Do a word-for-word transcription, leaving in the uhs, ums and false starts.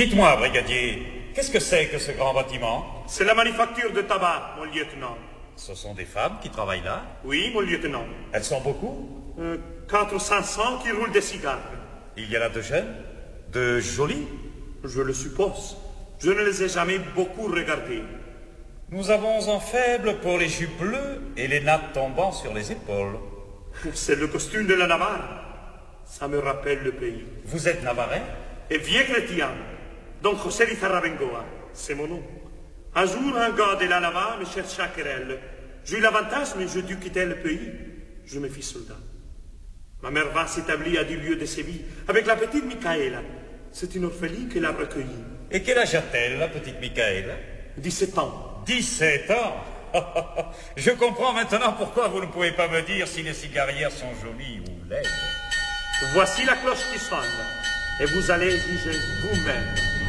Dites-moi, brigadier, qu'est-ce que c'est que ce grand bâtiment? C'est la manufacture de tabac, mon lieutenant. Ce sont des femmes qui travaillent là? Oui, mon lieutenant. Elles sont beaucoup? Euh, quatre ou cinq cents qui roulent des cigares. Il y en a de jeunes? De jolis? Je le suppose. Je ne les ai jamais beaucoup regardés. Nous avons un faible pour les jupes bleues et les nattes tombant sur les épaules. C'est le costume de la Navarre. Ça me rappelle le pays. Vous êtes navarrais? Et vieux chrétien. Don José Lizarrabengoa, c'est mon nom. Un jour, un gars de la Navarre me chercha querelle. J'ai eu l'avantage, mais je dû quitter le pays. Je me fis soldat. Ma mère va s'établir à du lieu de Séville avec la petite Michaela. C'est une orpheline qui l'a recueillie. Et quel âge a-t-elle, la petite Michaela? dix-sept ans. dix-sept ans? Je comprends maintenant pourquoi vous ne pouvez pas me dire si les cigarières sont jolies ou laides. Voici la cloche qui sonne. Et vous allez juger vous-même.